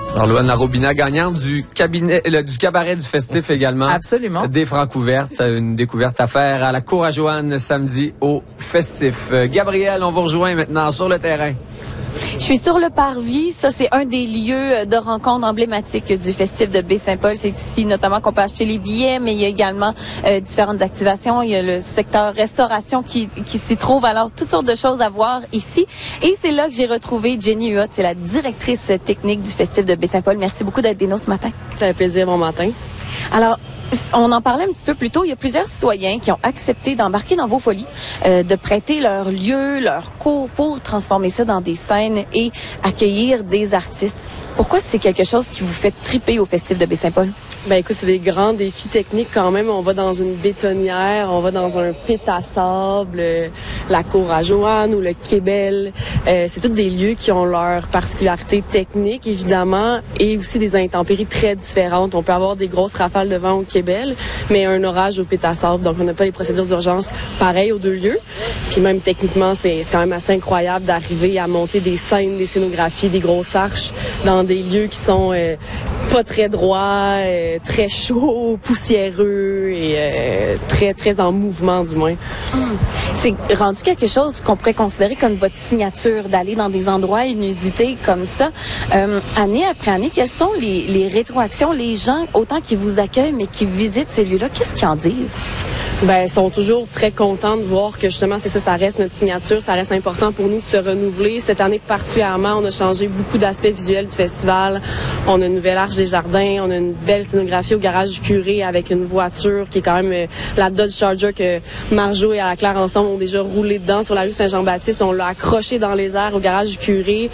Alors, Louane Robina, gagnante du cabaret du festif également. Absolument. Des Francouvertes, une découverte à faire à la Cour à Joanne samedi au festif. Gabrielle, on vous rejoint maintenant sur le terrain. Je suis sur le parvis. Ça, c'est un des lieux de rencontre emblématiques du festif de Baie-Saint-Paul. C'est ici notamment qu'on peut acheter les billets, mais il y a également différentes activations. Il y a le secteur restauration qui s'y trouve. Alors, toutes sortes de choses à voir ici. Et c'est là que j'ai retrouvé Jenny Huot. C'est la directrice technique du festif de Baie-Saint-Paul. Merci beaucoup d'être des nôtres ce matin. Ça fait plaisir, bon matin. Alors, on en parlait un petit peu plus tôt. Il y a plusieurs citoyens qui ont accepté d'embarquer dans vos folies, de prêter leur lieu, leur cours pour transformer ça dans des scènes et accueillir des artistes. Pourquoi c'est quelque chose qui vous fait triper au Festif de Baie-Saint-Paul? Ben écoute, c'est des grands défis techniques quand même. On va dans une bétonnière, on va dans un pit à sable, la Cour à Joanne ou le Québel. C'est tous des lieux qui ont leurs particularités techniques, évidemment, et aussi des intempéries très différentes. On peut avoir des grosses rafales de vent au Québel, mais un orage au pit à sable, donc on n'a pas les procédures d'urgence pareilles aux deux lieux. Puis même techniquement, c'est quand même assez incroyable d'arriver à monter des scènes, des scénographies, des grosses arches dans des lieux qui sont pas très droits, très chaud, poussiéreux et très, très en mouvement, du moins. C'est rendu quelque chose qu'on pourrait considérer comme votre signature, d'aller dans des endroits inusités comme ça. Année après année, quelles sont les rétroactions, les gens, autant qui vous accueillent, mais qui visitent ces lieux-là, qu'est-ce qu'ils en disent? Ben, ils sont toujours très contents de voir que justement, c'est ça reste notre signature, ça reste important pour nous de se renouveler. Cette année particulièrement, on a changé beaucoup d'aspects visuels du festival. On a une nouvelle arche des jardins, on a une belle scénographie au garage du curé avec une voiture qui est quand même la Dodge Charger que Marjo et Alain-Claire ensemble ont déjà roulé dedans sur la rue Saint-Jean-Baptiste. On l'a accroché dans les airs au garage du curé.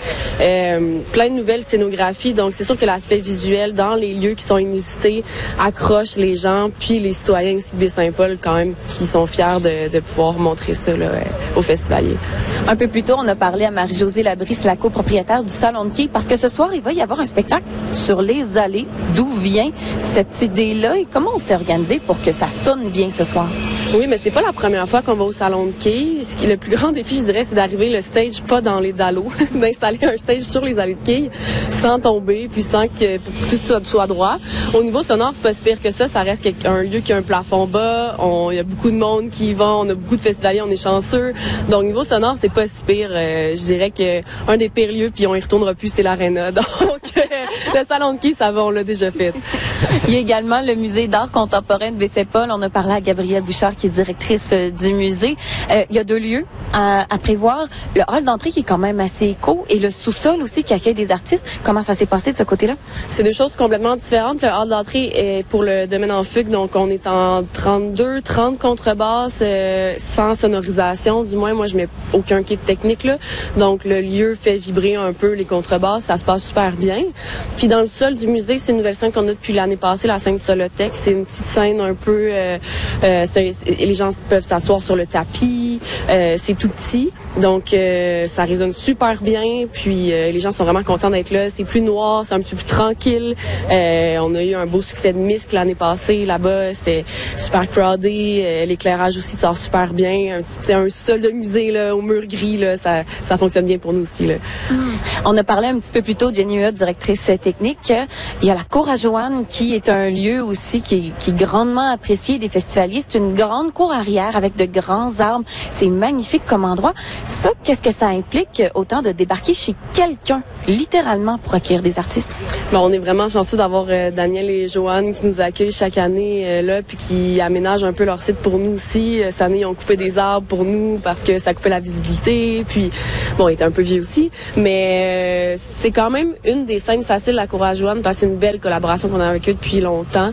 Plein de nouvelles scénographies. Donc, c'est sûr que l'aspect visuel dans les lieux qui sont inusités accroche les gens, puis les citoyens aussi de Baie-Saint-Paul quand même qui sont fiers de pouvoir montrer ça là, aux festivaliers. Un peu plus tôt, on a parlé à Marie-Josée Labrie, la copropriétaire du Salon de quai, parce que ce soir, il va y avoir un spectacle sur les allées. D'où vient cette idée-là et comment on s'est organisé pour que ça sonne bien ce soir? Oui, mais c'est pas la première fois qu'on va au Salon de quai. Ce qui est le plus grand défi, je dirais, c'est d'arriver le stage pas dans les dallos, d'installer un stage sur les allées de quai sans tomber, puis sans que tout ça soit droit. Au niveau sonore, c'est pas si pire que ça. Ça reste un lieu qui a un plafond bas. Il y a beaucoup de monde qui y va. On a beaucoup de festivaliers, on est chanceux. Donc, niveau sonore, c'est pas si pire. Je dirais que un des pires lieux, puis on y retournera plus, c'est l'Arena. Donc, le Salon de quai, ça va, on l'a déjà fait. Il y a également le Musée d'art contemporain de Baie-Saint-Paul. On a parlé à Gabrielle Bouchard, qui est directrice du musée. Il y a deux lieux à prévoir. Le hall d'entrée qui est quand même assez éco et le sous-sol aussi qui accueille des artistes. Comment ça s'est passé de ce côté-là? C'est deux choses complètement différentes. Le hall d'entrée est pour le domaine en fugue, donc on est en 30 contrebasses sans sonorisation. Du moins, moi, je mets aucun kit technique là. Donc, le lieu fait vibrer un peu les contrebasses. Ça se passe super bien. Puis, dans le sol du musée, c'est une nouvelle scène qu'on a depuis l'année passée, la scène Solotech. C'est une petite scène un peu... les gens peuvent s'asseoir sur le tapis. C'est tout petit. Donc, ça résonne super bien. Puis, les gens sont vraiment contents d'être là. C'est plus noir, c'est un petit peu plus tranquille. On a eu un beau succès de Misc l'année passée. Là-bas, c'est super crowdé. L'éclairage aussi sort super bien. Un sol de musée là, au mur gris, là, ça fonctionne bien pour nous aussi. Là. On a parlé un petit peu plus tôt, Jenny Huot, directrice technique. Il y a la Cour à Joanne qui est un lieu aussi qui est grandement apprécié des festivaliers. C'est une grande cour arrière avec de grands arbres. C'est magnifique comme endroit. Ça, qu'est-ce que ça implique autant de débarquer chez quelqu'un, littéralement, pour accueillir des artistes? Bon, on est vraiment chanceux d'avoir Daniel et Joanne qui nous accueillent chaque année là, puis qui aménagent un peu leur site pour nous aussi. Cette année, ils ont coupé des arbres pour nous parce que ça coupait la visibilité. Puis, bon, il était un peu vieux aussi, mais c'est quand même une des scènes faciles à Cour à Joanne parce que c'est une belle collaboration qu'on a avec eux depuis longtemps.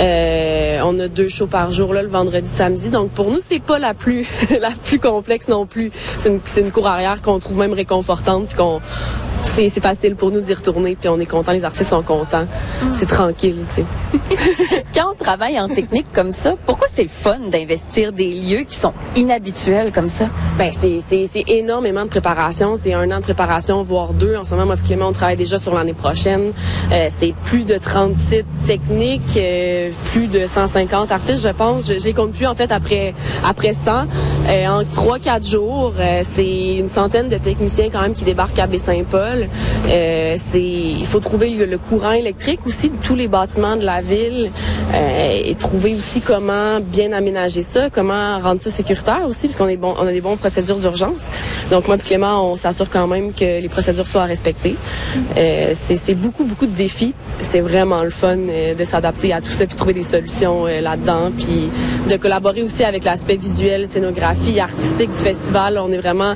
On a 2 shows par jour là, le vendredi, samedi. Donc pour nous, c'est pas la plus complexe non plus. C'est une cour arrière qu'on trouve même réconfortante puis c'est facile pour nous d'y retourner puis on est content, les artistes sont contents. C'est tranquille, tu sais. Quand on travaille en technique comme ça, pourquoi c'est le fun d'investir des lieux qui sont inhabituels comme ça? Ben c'est énormément de préparation, c'est 1 an de préparation voire 2. En ce moment, moi et Clément, on travaille déjà sur l'année prochaine. C'est plus de 30 sites techniques, plus de 150 artistes, je pense. J'ai compte plus en fait après 100 en 3-4 jours, c'est une centaine de techniciens quand même qui débarquent à Baie-Saint-Paul. Saint-Paul. Il faut trouver le courant électrique aussi de tous les bâtiments de la ville et trouver aussi comment bien aménager ça, comment rendre ça sécuritaire aussi, parce on a des bonnes procédures d'urgence. Donc moi et Clément, on s'assure quand même que les procédures soient respectées. C'est beaucoup de défis. C'est vraiment le fun de s'adapter à tout ça puis trouver des solutions là-dedans, puis de collaborer aussi avec l'aspect visuel, scénographie, artistique du festival. On est vraiment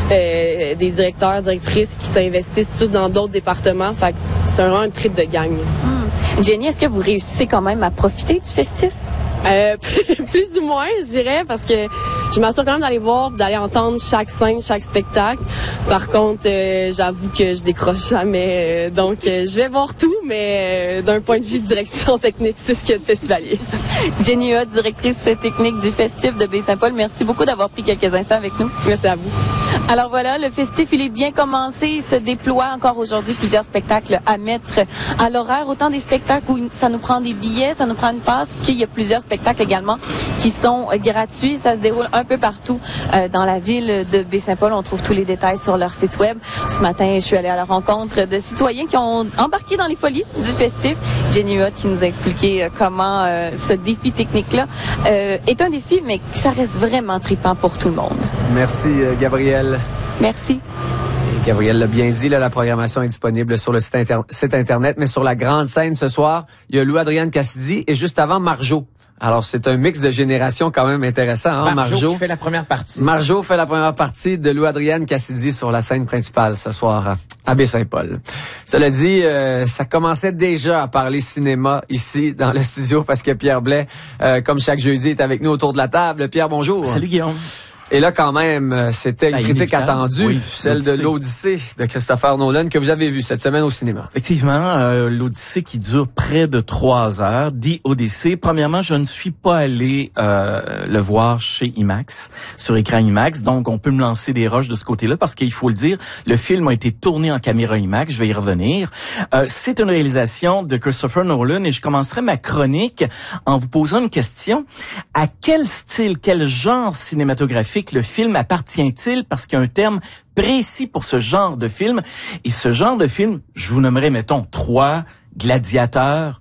des directeurs, directrices qui s'investissent tous dans d'autres départements. Fait que c'est vraiment un trip de gang. Jenny, est-ce que vous réussissez quand même à profiter du festif? Plus ou moins, je dirais, parce que je m'assure quand même d'aller voir, d'aller entendre chaque scène, chaque spectacle. Par contre, j'avoue que je décroche jamais. Donc, je vais voir tout, mais d'un point de vue de direction technique plus que de festivalier. Jenny Huot, directrice technique du Festif de Baie-Saint-Paul, merci beaucoup d'avoir pris quelques instants avec nous. Merci à vous. Alors voilà, le festif, il est bien commencé. Il se déploie encore aujourd'hui plusieurs spectacles à mettre à l'horaire. Autant des spectacles où ça nous prend des billets, ça nous prend une passe, qu'il y a plusieurs spectacles également qui sont gratuits. Ça se déroule un peu partout dans la ville de Baie-Saint-Paul. On trouve tous les détails sur leur site web. Ce matin, je suis allée à la rencontre de citoyens qui ont embarqué dans les folies du festif. Jenny Huot qui nous a expliqué comment ce défi technique-là est un défi, mais ça reste vraiment trippant pour tout le monde. Merci, Gabrielle. Merci. Gabrielle l'a bien dit, là, la programmation est disponible sur le site Internet, mais sur la grande scène ce soir, il y a Lou-Adrienne Cassidy et juste avant, Marjo. Alors, c'est un mix de générations quand même intéressant. Hein, Marjo qui fait la première partie. Marjo fait la première partie de Lou-Adrienne Cassidy sur la scène principale ce soir à Baie-Saint-Paul. Cela dit, ça commençait déjà à parler cinéma ici dans le studio parce que Pierre Blais, comme chaque jeudi, est avec nous autour de la table. Pierre, bonjour. Salut Guillaume. Et là, quand même, c'était une critique attendue, oui, celle de l'Odyssée de Christopher Nolan que vous avez vue cette semaine au cinéma. Effectivement, l'Odyssée qui dure près de 3 heures, The Odyssey. Premièrement, je ne suis pas allé le voir chez IMAX, sur écran IMAX, donc on peut me lancer des roches de ce côté-là parce qu'il faut le dire, le film a été tourné en caméra IMAX, je vais y revenir. C'est une réalisation de Christopher Nolan et je commencerai ma chronique en vous posant une question. À quel style, quel genre cinématographique le film appartient-il, parce qu'il y a un terme précis pour ce genre de film. Et ce genre de film, je vous nommerai, mettons, Troie, Gladiateur,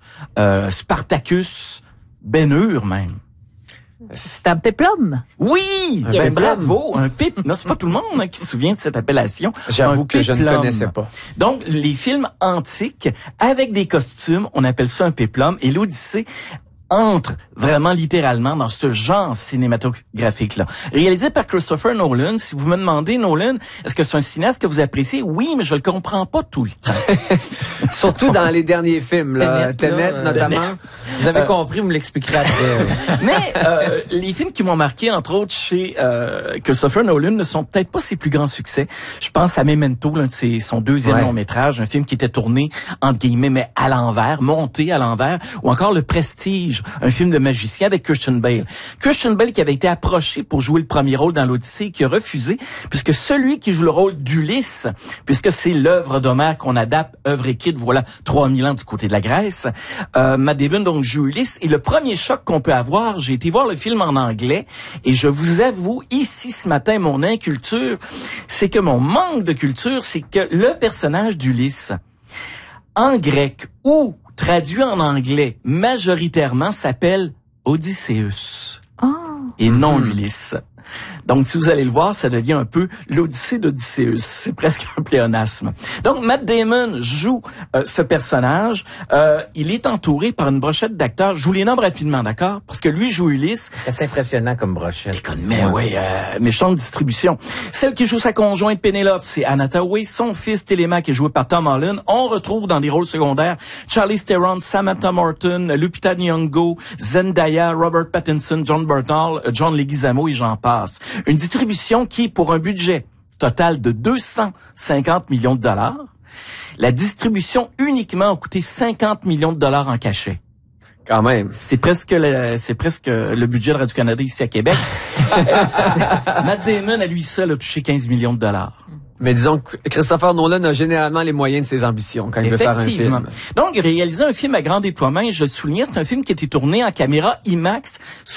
Spartacus, Ben-Hur même. C'est un péplum. Oui! Ben bravo! Un péplum. Non, c'est pas tout le monde qui se souvient de cette appellation. J'avoue que je ne connaissais pas. Donc, les films antiques, avec des costumes, on appelle ça un péplum. Et l'Odyssée entre vraiment littéralement dans ce genre cinématographique-là. Réalisé par Christopher Nolan, si vous me demandez, Nolan, est-ce que c'est un cinéaste que vous appréciez? Oui, mais je le comprends pas tout le temps. Surtout dans les derniers films, là. Tenet notamment. Si vous avez compris, vous me l'expliquerez après. Mais les films qui m'ont marqué, entre autres, chez Christopher Nolan, ne sont peut-être pas ses plus grands succès. Je pense à Memento, l'un de son deuxième long-métrage, un film qui était tourné, entre guillemets, mais à l'envers, monté à l'envers, ou encore Le Prestige, un film de magicien avec Christian Bale. Christian Bale qui avait été approché pour jouer le premier rôle dans l'Odyssée, qui a refusé, puisque celui qui joue le rôle d'Ulysse, puisque c'est l'œuvre d'Homère qu'on adapte, œuvre écrite, voilà, 3000 ans du côté de la Grèce, Matt Damon donc joue Ulysse, et le premier choc qu'on peut avoir, j'ai été voir le film en anglais, et je vous avoue, ici, ce matin, mon inculture, c'est que mon manque de culture, c'est que le personnage d'Ulysse, en grec ou traduit en anglais, majoritairement s'appelle Odysseus. Et non Ulysse. Donc, si vous allez le voir, ça devient un peu l'Odyssée d'Odysseus. C'est presque un pléonasme. Donc, Matt Damon joue ce personnage. Il est entouré par une brochette d'acteurs. Je vous les nomme rapidement, d'accord? Parce que lui joue Ulysse. C'est impressionnant comme brochette. Mais oui, méchante distribution. Celle qui joue sa conjointe Pénélope, c'est Anna Thaoué. Son fils Télémaque est joué par Tom Holland. On retrouve dans des rôles secondaires Charlize Theron, Samantha Morton, Lupita Nyong'o, Zendaya, Robert Pattinson, John Bernthal, John Leguizamo et j'en passe. Une distribution qui, pour un budget total de 250 millions de dollars, la distribution uniquement a coûté 50 millions de dollars en cachet. Quand même. C'est presque le budget de Radio-Canada ici à Québec. Matt Damon, à lui seul, a touché 15 millions de dollars. Mais disons que Christopher Nolan a généralement les moyens de ses ambitions quand il veut faire un film. Donc, il a réalisé un film à grand déploiement, et je le soulignais, c'est un film qui a été tourné en caméra IMAX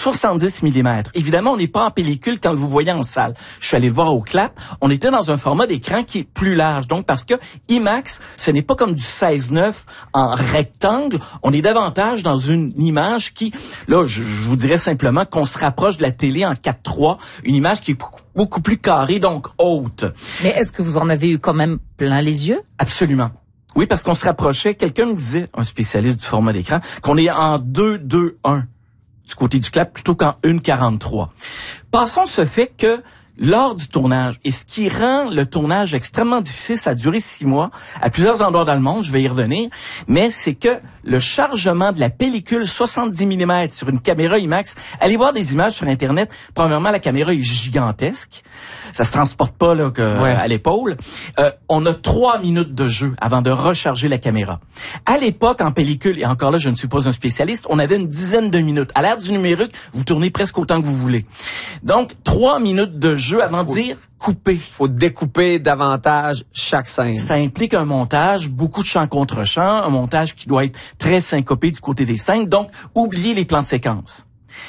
70 mm. Évidemment, on n'est pas en pellicule quand vous voyez en salle. Je suis allé le voir au Clap. On était dans un format d'écran qui est plus large. Donc, parce que IMAX, ce n'est pas comme du 16:9 en rectangle. On est davantage dans une image qui, là, je vous dirais simplement qu'on se rapproche de la télé en 4:3, une image qui est beaucoup plus carrée, donc haute. Mais est-ce que vous en avez eu quand même plein les yeux? Absolument. Oui, parce qu'on se rapprochait. Quelqu'un me disait, un spécialiste du format d'écran, qu'on est en 2:2:1 du côté du Clap plutôt qu'en 1:43. Passons ce fait que lors du tournage, et ce qui rend le tournage extrêmement difficile, ça a duré 6 mois, à plusieurs endroits dans le monde, je vais y revenir, mais c'est que le chargement de la pellicule 70 mm sur une caméra IMAX, allez voir des images sur Internet, premièrement, la caméra est gigantesque, ça se transporte pas là à l'épaule. On a 3 minutes de jeu avant de recharger la caméra. À l'époque, en pellicule, et encore là, je ne suis pas un spécialiste, on avait une dizaine de minutes. À l'ère du numérique, vous tournez presque autant que vous voulez. Donc, 3 minutes de jeu avant de dire couper. Faut découper davantage chaque scène. Ça implique un montage, beaucoup de chant contre chant, un montage qui doit être très syncopé du côté des scènes. Donc, oubliez les plans séquences.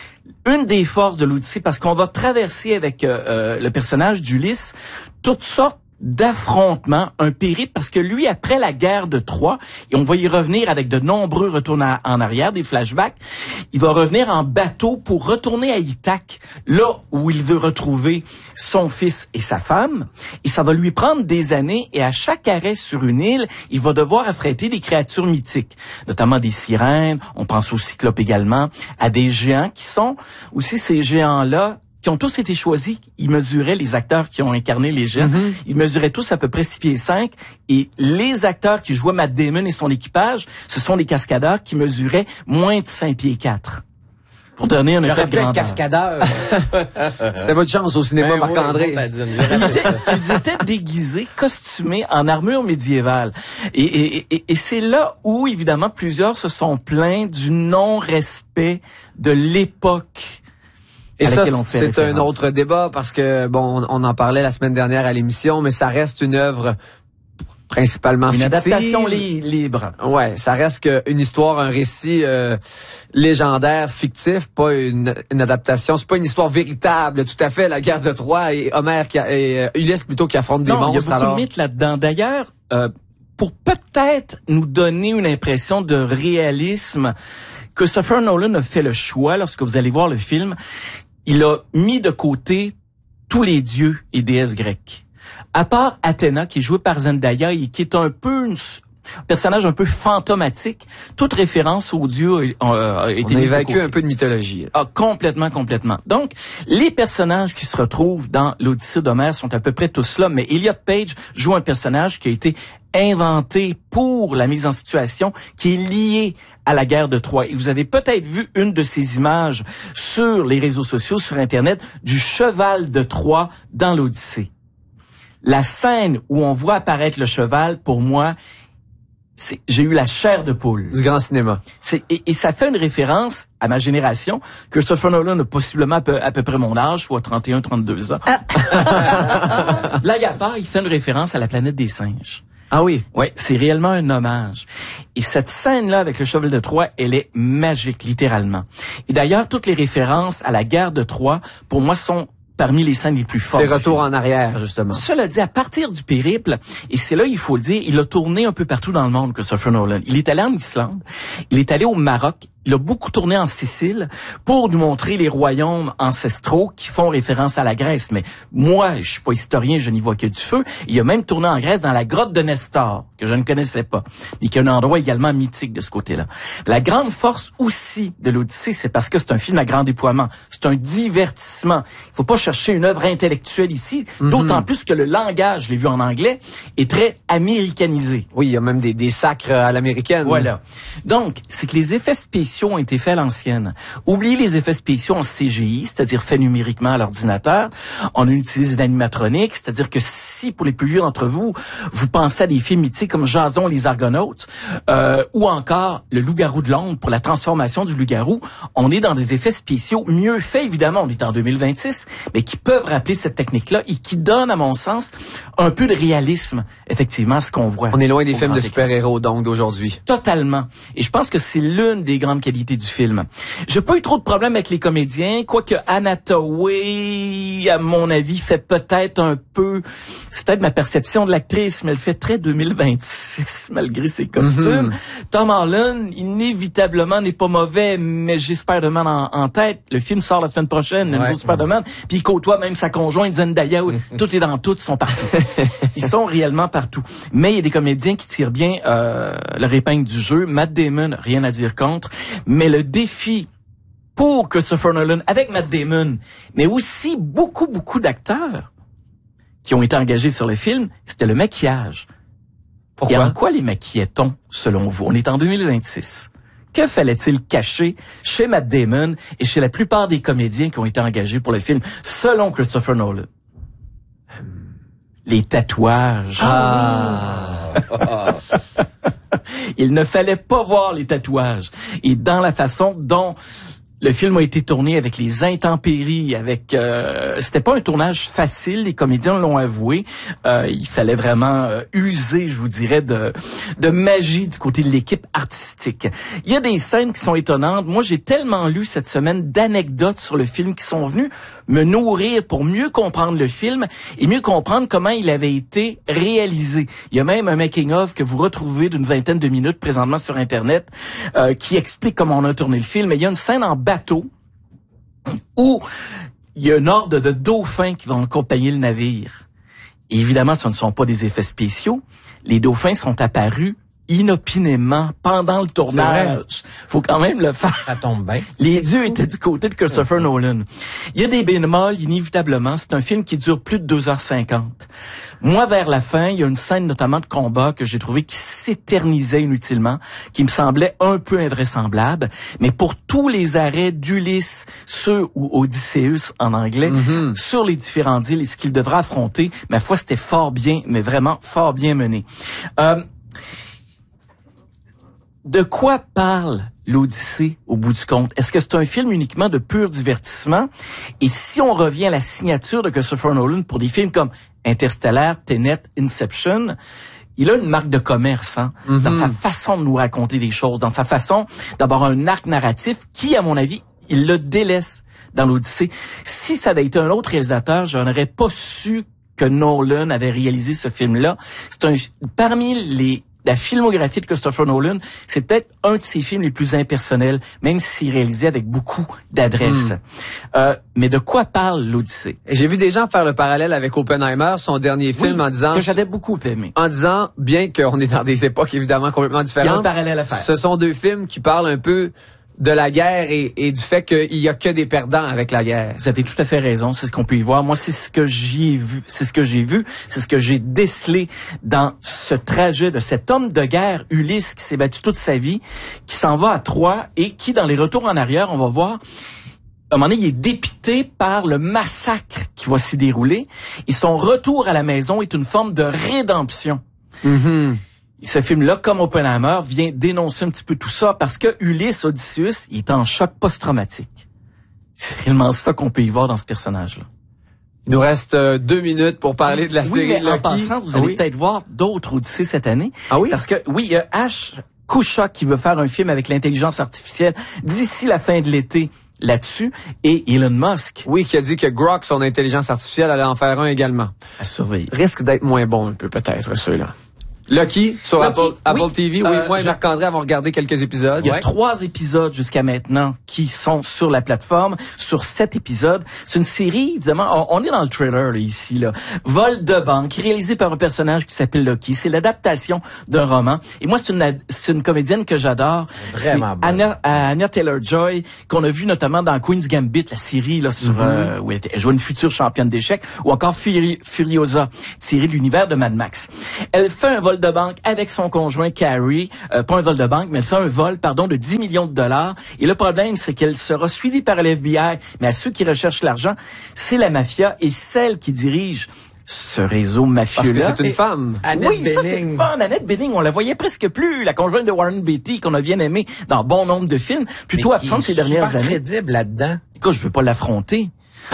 Une des forces de l'Odyssée, parce qu'on va traverser avec le personnage d'Ulysse toutes sortes d'affrontements, un périple, parce que lui, après la guerre de Troie, et on va y revenir avec de nombreux retours en arrière, des flashbacks, il va revenir en bateau pour retourner à Ithaque, là où il veut retrouver son fils et sa femme, et ça va lui prendre des années, et à chaque arrêt sur une île, il va devoir affronter des créatures mythiques, notamment des sirènes, on pense aux cyclopes également, à des géants qui sont aussi ces géants-là, qui ont tous été choisis. Ils mesuraient, les acteurs qui ont incarné les géants, ils mesuraient tous à peu près 6 pieds 5. Et les acteurs qui jouaient Matt Damon et son équipage, ce sont des cascadeurs qui mesuraient moins de 5 pieds 4. Pour donner un effet de grandeur. Cascadeur. C'est votre chance au cinéma, Marc-André. Ils étaient déguisés, costumés en armure médiévale. Et c'est là où, évidemment, plusieurs se sont plaints du non-respect de l'époque. Et ça, c'est un autre débat parce que, bon, on en parlait la semaine dernière à l'émission, mais ça reste une œuvre principalement fictive. Une adaptation libre. Ouais, ça reste une histoire, un récit légendaire, fictif, pas une adaptation. C'est pas une histoire véritable, tout à fait. La guerre de Troie et Ulysse plutôt qui affrontent des monstres. Il y a beaucoup de mythes là-dedans. D'ailleurs, pour peut-être nous donner une impression de réalisme, Christopher Nolan a fait le choix, lorsque vous allez voir le film, il a mis de côté tous les dieux et déesses grecs. À part Athéna, qui est jouée par Zendaya et qui est un peu un personnage un peu fantomatique, toute référence aux dieux a été mise de côté. Un peu de mythologie. Ah, complètement. Donc, les personnages qui se retrouvent dans l'Odyssée d'Homère sont à peu près tous là, mais Elliot Page joue un personnage qui a été inventé pour la mise en situation, qui est lié à la guerre de Troie. Et vous avez peut-être vu une de ces images sur les réseaux sociaux, sur Internet, du cheval de Troie dans l'Odyssée. La scène où on voit apparaître le cheval, pour moi, j'ai eu la chair de poule. Du grand cinéma. Et ça fait une référence à ma génération, que Christopher Nolan a possiblement à peu près mon âge, soit 31, 32 ans. Blague à part, il fait une référence à la planète des singes. Ah oui? Oui, c'est réellement un hommage. Et cette scène-là avec le cheval de Troie, elle est magique, littéralement. Et d'ailleurs, toutes les références à la guerre de Troie, pour moi, sont parmi les scènes les plus fortes. C'est retour en arrière, justement. Cela dit, à partir du périple, et c'est là, il faut le dire, il a tourné un peu partout dans le monde, Christopher Nolan. Il est allé en Islande, il est allé au Maroc, il a beaucoup tourné en Sicile pour nous montrer les royaumes ancestraux qui font référence à la Grèce. Mais moi, je suis pas historien, je n'y vois que du feu. Il a même tourné en Grèce dans la grotte de Nestor, que je ne connaissais pas, et qui est un endroit également mythique de ce côté-là. La grande force aussi de l'Odyssée, c'est parce que c'est un film à grand déploiement. C'est un divertissement. Il faut pas chercher une œuvre intellectuelle ici, d'autant plus que le langage, je l'ai vu en anglais, est très américanisé. Oui, il y a même des sacres à l'américaine. Voilà. Donc, c'est que les effets spéciaux spéciaux ont été faits à l'ancienne. Oubliez les effets spéciaux en CGI, c'est-à-dire faits numériquement à l'ordinateur. On a utilisé l'animatronique, c'est-à-dire que si, pour les plus vieux d'entre vous, vous pensez à des films mythiques comme Jason et les Argonautes, ou encore Le Loup-garou de Londres pour la transformation du loup-garou, on est dans des effets spéciaux mieux faits, évidemment, on est en 2026, mais qui peuvent rappeler cette technique-là et qui donnent, à mon sens, un peu de réalisme, effectivement, à ce qu'on voit. On est loin des films de super-héros, donc, d'aujourd'hui. Totalement. Et je pense que c'est l'une des grandes qualités du film. J'ai pas eu trop de problèmes avec les comédiens, quoique Anna Thaoué, à mon avis, fait peut-être un peu... C'est peut-être ma perception de l'actrice, mais elle fait très 2026, malgré ses costumes. Tom Holland, inévitablement, n'est pas mauvais, mais j'ai Spider-Man en tête. Le film sort la semaine prochaine, le nouveau Spider-Man, puis il côtoie même sa conjointe Zendaya. Tout est dans tout, ils sont partout. Ils sont réellement partout. Mais il y a des comédiens qui tirent bien leur épingle du jeu. Matt Damon, rien à dire contre. Mais le défi pour Christopher Nolan, avec Matt Damon, mais aussi beaucoup d'acteurs qui ont été engagés sur le film, c'était le maquillage. Pourquoi? Et en quoi les maquillait-on, selon vous? On est en 2026. Que fallait-il cacher chez Matt Damon et chez la plupart des comédiens qui ont été engagés pour le film, selon Christopher Nolan? Les tatouages. Il ne fallait pas voir les tatouages. Et dans la façon dont le film a été tourné avec les intempéries, avec c'était pas un tournage facile, les comédiens l'ont avoué. Il fallait vraiment user, je vous dirais, de magie du côté de l'équipe artistique. Il y a des scènes qui sont étonnantes. Moi, j'ai tellement lu cette semaine d'anecdotes sur le film qui sont venues me nourrir pour mieux comprendre le film et mieux comprendre comment il avait été réalisé. Il y a même un making-of que vous retrouvez d'une 20aine de minutes présentement sur Internet qui explique comment on a tourné le film. Et il y a une scène en bateau où il y a un ordre de dauphins qui vont accompagner le navire. Et évidemment, ce ne sont pas des effets spéciaux. Les dauphins sont apparus inopinément pendant le tournage. Faut quand même le faire. Ça tombe bien. Les dieux étaient du côté de Christopher Nolan. Il y a des bémols, inévitablement. C'est un film qui dure plus de 2h50. Moi, vers la fin, il y a une scène notamment de combat que j'ai trouvé qui s'éternisait inutilement, qui me semblait un peu invraisemblable. Mais pour tous les arrêts d'Ulysse, ou Odysseus en anglais, sur les différentes îles et ce qu'il devra affronter, ma foi, c'était fort bien, mais vraiment fort bien mené. De quoi parle l'Odyssée au bout du compte? Est-ce que c'est un film uniquement de pur divertissement? Et si on revient à la signature de Christopher Nolan pour des films comme Interstellar, Tenet, Inception, il a une marque de commerce dans sa façon de nous raconter des choses, dans sa façon d'avoir un arc narratif qui, à mon avis, il le délaisse dans l'Odyssée. Si ça avait été un autre réalisateur, je n'aurais pas su que Nolan avait réalisé ce film-là. Parmi la filmographie de Christopher Nolan, c'est peut-être un de ses films les plus impersonnels, même s'il est réalisé avec beaucoup d'adresse. Mais de quoi parle l'Odyssée? J'ai vu des gens faire le parallèle avec Oppenheimer, son dernier film, en disant... que j'avais beaucoup aimé. En disant, bien qu'on est dans des époques évidemment complètement différentes... Il y a un parallèle à faire. Ce sont deux films qui parlent un peu de la guerre et du fait qu'il y a que des perdants avec la guerre. Vous avez tout à fait raison, c'est ce qu'on peut y voir. Moi, c'est ce que j'ai vu, c'est ce que j'ai décelé dans ce trajet de cet homme de guerre, Ulysse, qui s'est battu toute sa vie, qui s'en va à Troie et qui, dans les retours en arrière, on va voir, à un moment donné, il est dépité par le massacre qui va s'y dérouler. Et son retour à la maison est une forme de rédemption. Ce film-là, comme Oppenheimer, vient dénoncer un petit peu tout ça parce que Ulysse Odysseus, il est en choc post-traumatique. C'est réellement ça qu'on peut y voir dans ce personnage-là. Il nous reste 2 minutes pour parler de la série mais Loki. En passant, vous allez peut-être voir d'autres Odyssées cette année. Ah oui? Parce que, il y a Ash Kouchak qui veut faire un film avec l'intelligence artificielle d'ici la fin de l'été là-dessus, et Elon Musk. Oui, qui a dit que Grok, son intelligence artificielle, allait en faire un également. À surveiller. Risque d'être moins bon un peu, peut-être, ceux-là. Loki, sur Apple TV. Oui, moi et Marc-André avons regardé quelques épisodes. Il y a 3 épisodes jusqu'à maintenant qui sont sur la plateforme, sur 7 épisodes. C'est une série, évidemment, on est dans le trailer là, ici. Là. Vol de banque, réalisé par un personnage qui s'appelle Loki. C'est l'adaptation d'un roman. Et moi, c'est une comédienne que j'adore. Vraiment c'est Anya Taylor-Joy, qu'on a vu notamment dans Queen's Gambit, la série là sur où elle joue une future championne d'échecs, ou encore Furiosa, tirée de l'univers de Mad Max. Elle fait un vol vol de banque avec son conjoint Carrie. Pas un vol de banque, mais elle fait un vol, de 10 millions de dollars. Et le problème, c'est qu'elle sera suivie par le FBI. Mais à ceux qui recherchent l'argent, c'est la mafia et celle qui dirige ce réseau mafieux-là. Parce que c'est une femme. Oui, ça c'est fun. Annette Bening, on la voyait presque plus. La conjointe de Warren Beatty, qu'on a bien aimée dans bon nombre de films. Plutôt absente ces dernières années. Crédible là-dedans. Écoute, je veux pas l'affronter.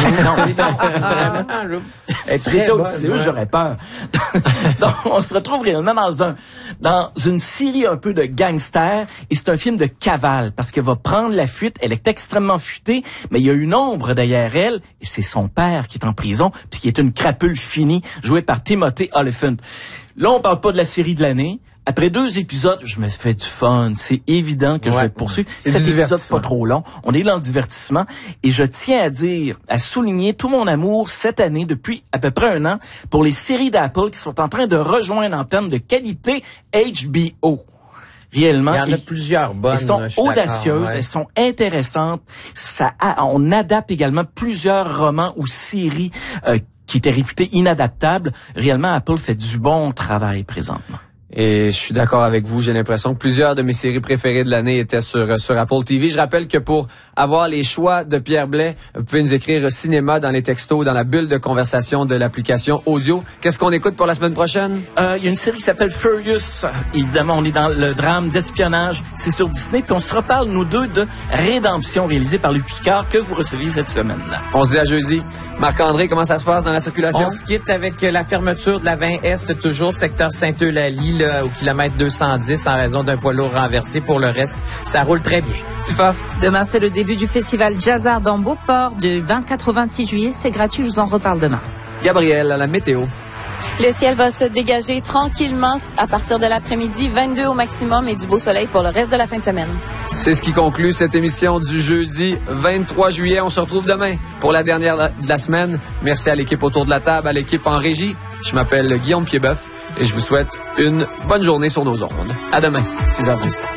Être plutôt j'aurais peur. Donc, on se retrouve réellement dans une série un peu de gangsters et c'est un film de cavale parce qu'elle va prendre la fuite. Elle est extrêmement futée, mais il y a une ombre derrière elle et c'est son père qui est en prison puis qui est une crapule finie jouée par Timothy Olyphant. Là, on parle pas de la série de l'année. Après 2 épisodes, je me fais du fun. C'est évident que je vais poursuivre. Cet épisode, c'est pas trop long. On est dans le divertissement. Et je tiens à souligner tout mon amour cette année, depuis à peu près 1 an, pour les séries d'Apple qui sont en train de rejoindre en termes de qualité HBO. Réellement. Il y en a plusieurs bonnes. Elles sont audacieuses, elles sont intéressantes. On adapte également plusieurs romans ou séries qui étaient réputées inadaptables. Réellement, Apple fait du bon travail présentement. Et je suis d'accord avec vous. J'ai l'impression que plusieurs de mes séries préférées de l'année étaient sur Apple TV. Je rappelle que pour avoir les choix de Pierre Blais, vous pouvez nous écrire cinéma dans les textos, dans la bulle de conversation de l'application audio. Qu'est-ce qu'on écoute pour la semaine prochaine? Il y a une série qui s'appelle Furious. Évidemment, on est dans le drame d'espionnage. C'est sur Disney. Puis on se reparle, nous deux, de Rédemption, réalisé par Luc Picard, que vous recevez cette semaine. On se dit à jeudi. Marc-André, comment ça se passe dans la circulation? On se quitte avec la fermeture de la 20 Est, toujours secteur Sainte-Eulalie, au kilomètre 210, en raison d'un poids lourd renversé. Pour le reste, ça roule très bien. Tifa? Demain, c'est le début du festival Jazzard dans Beauport, du 24 au 26 juillet. C'est gratuit, je vous en reparle demain. Gabriel, à la météo. Le ciel va se dégager tranquillement à partir de l'après-midi, 22 au maximum et du beau soleil pour le reste de la fin de semaine. C'est ce qui conclut cette émission du jeudi 23 juillet. On se retrouve demain pour la dernière de la semaine. Merci à l'équipe autour de la table, à l'équipe en régie. Je m'appelle Guillaume Piedboeuf et je vous souhaite une bonne journée sur nos ondes. À demain, 6h10.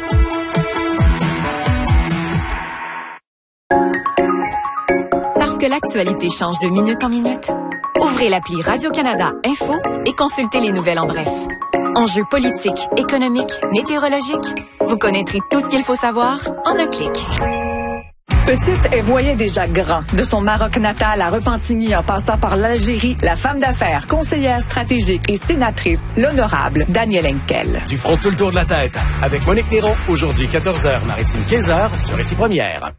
Parce que l'actualité change de minute en minute. Ouvrez l'appli Radio-Canada Info et consultez les nouvelles en bref. Enjeux politiques, économiques, météorologiques. Vous connaîtrez tout ce qu'il faut savoir en un clic. Petite, elle voyait déjà grand. De son Maroc natal à Repentigny en passant par l'Algérie, la femme d'affaires, conseillère stratégique et sénatrice, l'honorable Danielle Henkel. Du front tout le tour de la tête. Avec Monique Néron, aujourd'hui 14h, Maritime 15h, sur Récit Première.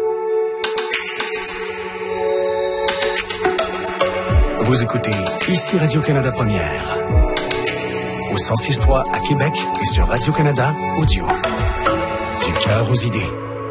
Vous écoutez ici Radio-Canada Première. Au 106.3 à Québec et sur Radio-Canada Audio. Du cœur aux idées.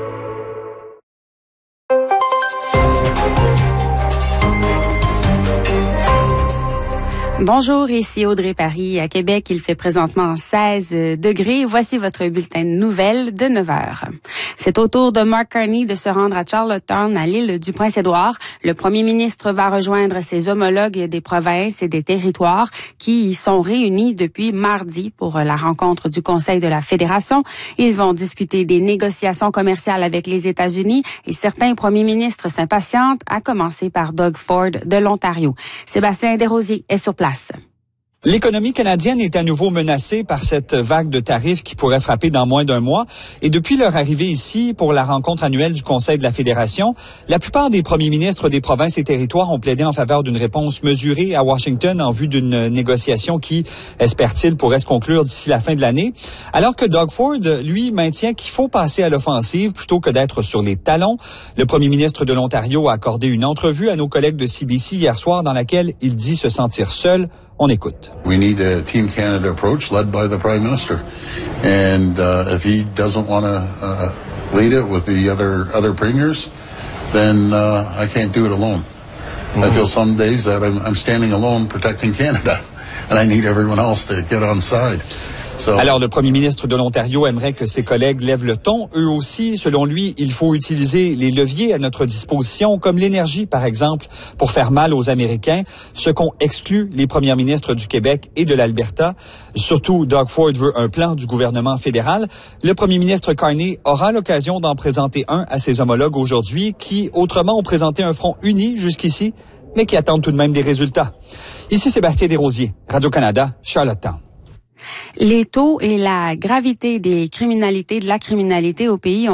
Bonjour, ici Audrey Paris. À Québec, il fait présentement 16 degrés. Voici votre bulletin de nouvelles de 9 heures. C'est au tour de Mark Carney de se rendre à Charlottetown, à l'île du Prince-Édouard. Le premier ministre va rejoindre ses homologues des provinces et des territoires qui y sont réunis depuis mardi pour la rencontre du Conseil de la Fédération. Ils vont discuter des négociations commerciales avec les États-Unis et certains premiers ministres s'impatientent, à commencer par Doug Ford de l'Ontario. Sébastien Desrosiers est sur place. L'économie canadienne est à nouveau menacée par cette vague de tarifs qui pourrait frapper dans moins d'1 mois. Et depuis leur arrivée ici pour la rencontre annuelle du Conseil de la Fédération, la plupart des premiers ministres des provinces et territoires ont plaidé en faveur d'une réponse mesurée à Washington en vue d'une négociation qui, espère-t-il, pourrait se conclure d'ici la fin de l'année. Alors que Doug Ford, lui, maintient qu'il faut passer à l'offensive plutôt que d'être sur les talons. Le premier ministre de l'Ontario a accordé une entrevue à nos collègues de CBC hier soir dans laquelle il dit se sentir seul. On écoute. We need a Team Canada approach led by the Prime Minister. And if he doesn't want to lead it with the other premiers, then I can't do it alone. I feel some days that I'm standing alone protecting Canada, and I need everyone else to get on side. Alors, le premier ministre de l'Ontario aimerait que ses collègues lèvent le ton. Eux aussi, selon lui, il faut utiliser les leviers à notre disposition, comme l'énergie, par exemple, pour faire mal aux Américains, ce qu'ont exclu les premiers ministres du Québec et de l'Alberta. Surtout, Doug Ford veut un plan du gouvernement fédéral. Le premier ministre Carney aura l'occasion d'en présenter un à ses homologues aujourd'hui, qui, autrement, ont présenté un front uni jusqu'ici, mais qui attendent tout de même des résultats. Ici Sébastien Desrosiers, Radio-Canada, Charlottetown. Les taux et la gravité de la criminalité au pays ont